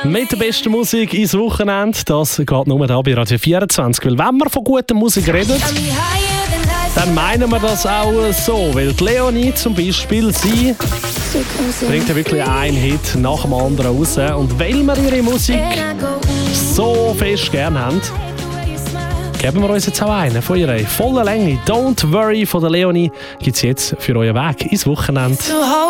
Mit der besten Musik ins Wochenende, das geht nur hier bei Radio 24. Weil wenn wir von guter Musik reden, dann meinen wir das auch so. Weil die Leonie zum Beispiel, sie bringt ja wirklich einen Hit nach dem anderen raus. Und weil wir ihre Musik so fest gerne haben, geben wir uns jetzt auch einen von ihrer vollen Länge. Don't Worry von der Leonie gibt es jetzt für euren Weg ins Wochenende.